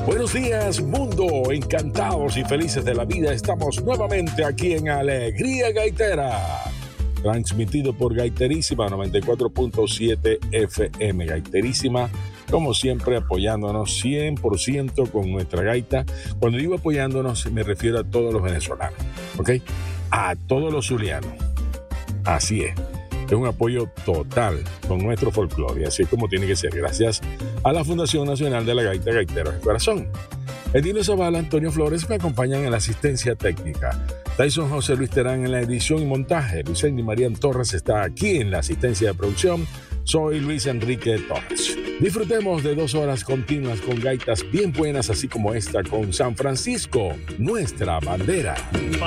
Buenos días, mundo. Encantados y felices de la vida. Estamos nuevamente aquí en Alegría Gaitera. Transmitido por Gaiterísima 94.7 FM. Gaiterísima, como siempre, apoyándonos 100% con nuestra gaita. Cuando digo apoyándonos, me refiero a todos los venezolanos, ¿ok? A todos los zulianos. Así es. Es un apoyo total con nuestro folclore, así es como tiene que ser, gracias a la Fundación Nacional de la Gaita Gaiteros del Corazón. Edino Zavala, Antonio Flores me acompañan en la asistencia técnica. Tyson José Luis Terán en la edición y montaje. Luis Endy Marián Torres está aquí en la asistencia de producción. Soy Luis Enrique Torres. Disfrutemos de 2 horas continuas con gaitas bien buenas, así como esta con San Francisco, nuestra bandera.